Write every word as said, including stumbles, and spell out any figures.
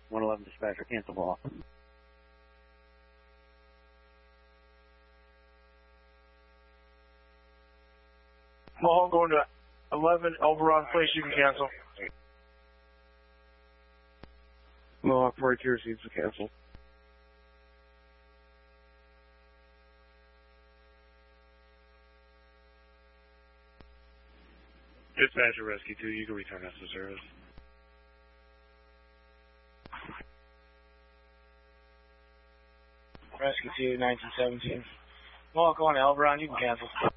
one eleven dispatcher, cancel ball. Mohawk going to eleven, Oberon, place, you can cancel. Mohawk forty-two receives the cancel. Dispatcher Rescue two, you can return us to service. Rescue two, nineteen seventeen. Mohawk going to Oberon, you can cancel.